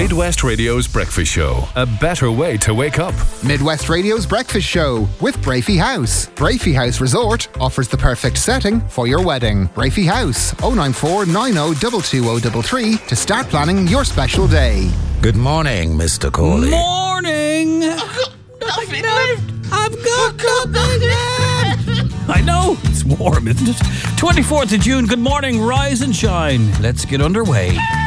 Midwest Radio's breakfast show. A better way to wake up. Midwest Radio's breakfast show with Brafey House. Brafey House Resort offers the perfect setting for your wedding. Brafey House, 094 90 22033 to start planning your special day. Good morning, Mr. Corley. Morning. Nothing left. I've got nothing left. I know, it's warm, isn't it? 24th of June, good morning, rise and shine. Let's get underway.